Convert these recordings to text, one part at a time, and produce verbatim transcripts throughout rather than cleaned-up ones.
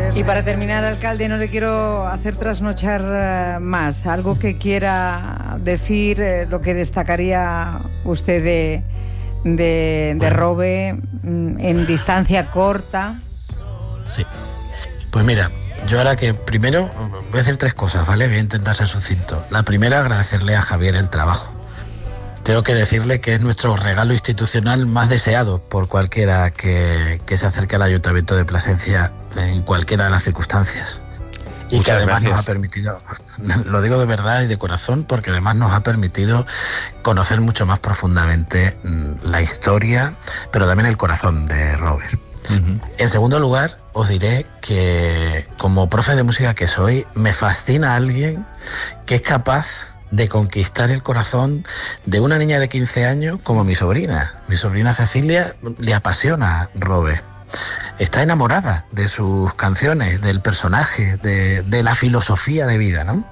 Y para terminar, alcalde, no le quiero hacer trasnochar uh, más. Algo que quiera decir, eh, lo que destacaría usted de, de, de Robe en distancia corta. Sí. Pues mira, yo ahora que primero voy a hacer tres cosas, ¿vale? Voy a intentar ser sucinto. La primera, agradecerle a Javier el trabajo. Tengo que decirle que es nuestro regalo institucional más deseado por cualquiera que, que se acerque al Ayuntamiento de Plasencia en cualquiera de las circunstancias. Y Muchas que además gracias. Nos ha permitido, lo digo de verdad y de corazón, porque además nos ha permitido conocer mucho más profundamente la historia, pero también el corazón de Robert. Uh-huh. En segundo lugar, os diré que como profe de música que soy, me fascina alguien que es capaz de conquistar el corazón de una niña de quince años como mi sobrina. Mi sobrina Cecilia le apasiona Robert. Está enamorada de sus canciones, del personaje, de, de la filosofía de vida, ¿no?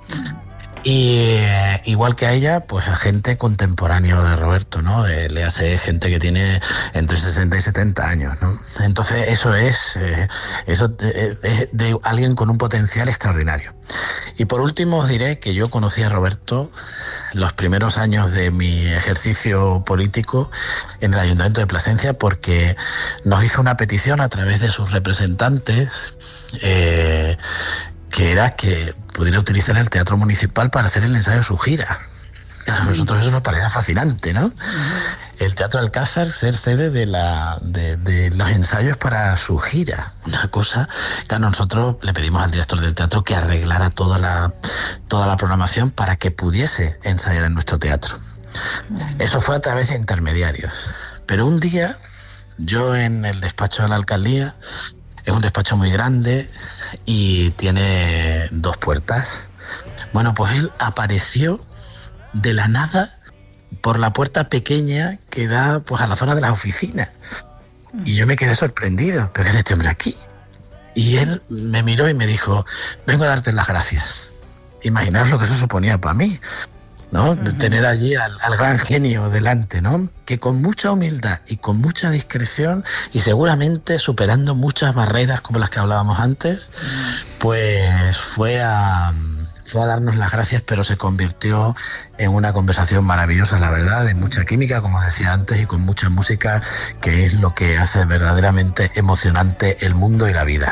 Y eh, igual que a ella, pues a gente contemporáneo de Roberto, ¿no? Eh, le hace gente que tiene entre sesenta y setenta años, ¿no? Entonces eso es, eh, eso es de, de alguien con un potencial extraordinario. Y por último os diré que yo conocí a Roberto los primeros años de mi ejercicio político en el Ayuntamiento de Plasencia, porque nos hizo una petición a través de sus representantes, eh, que era que pudiera utilizar el Teatro Municipal para hacer el ensayo de su gira. A nosotros eso nos parecía fascinante, ¿no? El Teatro Alcázar ser sede de, la, de, de los ensayos para su gira. Una cosa que a nosotros le pedimos al director del teatro que arreglara toda la, toda la programación para que pudiese ensayar en nuestro teatro. Eso fue a través de intermediarios. Pero un día, yo en el despacho de la alcaldía, es un despacho muy grande y tiene dos puertas. Bueno, pues él apareció de la nada por la puerta pequeña que da pues a la zona de las oficinas. Y yo me quedé sorprendido. ¿Pero qué hace este hombre aquí? Y él me miró y me dijo: vengo a darte las gracias. Imaginaos lo que eso suponía para mí, ¿no? Uh-huh. Tener allí al, al gran genio delante, ¿no? Que con mucha humildad y con mucha discreción, y seguramente superando muchas barreras como las que hablábamos antes, pues fue a, fue a darnos las gracias, pero se convirtió en una conversación maravillosa, la verdad, de mucha química, como decía antes, y con mucha música, que es lo que hace verdaderamente emocionante el mundo y la vida.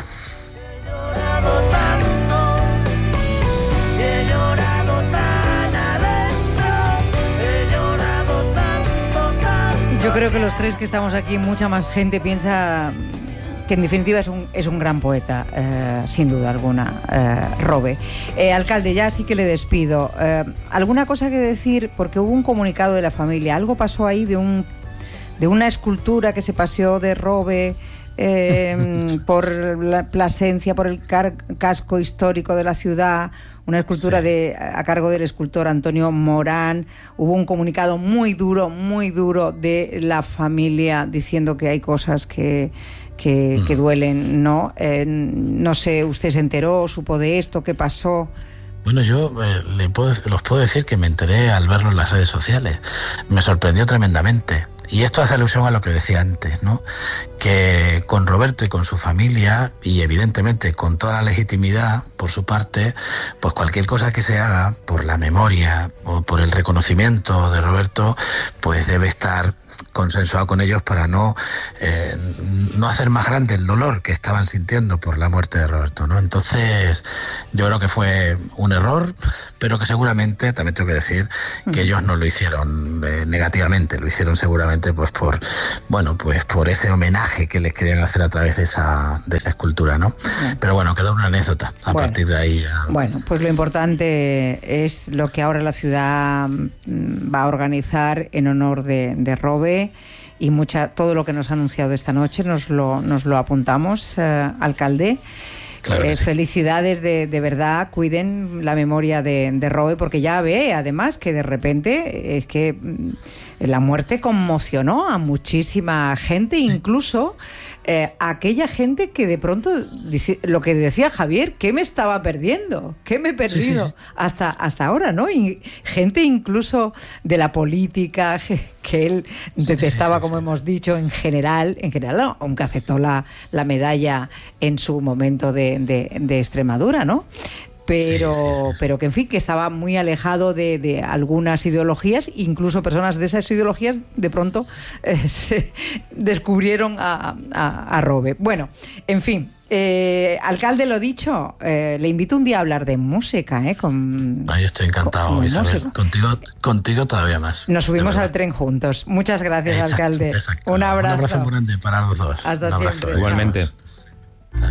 Yo creo que los tres que estamos aquí, mucha más gente piensa que en definitiva es un, es un gran poeta, eh, sin duda alguna, eh, Robe. Eh, alcalde, ya sí que le despido. Eh, ¿Alguna cosa que decir? Porque hubo un comunicado de la familia, algo pasó ahí de, un, de una escultura que se paseó de Robe eh, por la Plasencia, por el car- casco histórico de la ciudad, una escultura sí. de, a cargo del escultor Antonio Morán. Hubo un comunicado muy duro, muy duro de la familia diciendo que hay cosas que, que, que duelen, ¿no? Eh, no sé, ¿usted se enteró, supo de esto? ¿Qué pasó? Bueno, yo eh, le puedo, los puedo decir que me enteré al verlo en las redes sociales. Me sorprendió tremendamente. Y esto hace alusión a lo que decía antes, ¿no? Que con Roberto y con su familia, y evidentemente con toda la legitimidad por su parte, pues cualquier cosa que se haga por la memoria o por el reconocimiento de Roberto, pues debe estar consensuado con ellos para no, eh, no hacer más grande el dolor que estaban sintiendo por la muerte de Roberto, ¿no? Entonces, yo creo que fue un error, pero que seguramente, también tengo que decir, que ellos no lo hicieron eh, negativamente, lo hicieron seguramente pues por, bueno, pues por ese homenaje que les querían hacer a través de esa, de esa escultura, ¿no? Bien. Pero bueno, quedó una anécdota. A bueno, partir de ahí ya... Bueno, pues lo importante es lo que ahora la ciudad va a organizar en honor de, de Robe, y mucha, todo lo que nos ha anunciado esta noche nos lo, nos lo apuntamos, eh, alcalde. Claro eh, sí. Felicidades de, de verdad, cuiden la memoria de, de Robe, porque ya ve además que de repente es que La muerte conmocionó a muchísima gente, sí. incluso eh, a aquella gente que de pronto, dice, lo que decía Javier, ¿qué me estaba perdiendo? ¿Qué me he perdido sí, sí, sí. Hasta, hasta ahora, ¿no? Y gente incluso de la política que él sí, detestaba, sí, sí, como sí, hemos sí. dicho, en general, en general, aunque aceptó la, la medalla en su momento de, de, de Extremadura, ¿no? Pero, sí, sí, sí, sí. pero que en fin, que estaba muy alejado de, de algunas ideologías, incluso personas de esas ideologías de pronto eh, se descubrieron a, a, a Robe. Bueno, en fin, eh, alcalde, lo dicho, eh, le invito un día a hablar de música, ¿eh? Con, Ay, estoy encantado, con, Isabel, contigo, contigo todavía más. Nos subimos al tren juntos. Muchas gracias, exacto, alcalde. Exacto. Un abrazo. Un abrazo muy grande para los dos. Hasta un siempre. Abrazo. Igualmente.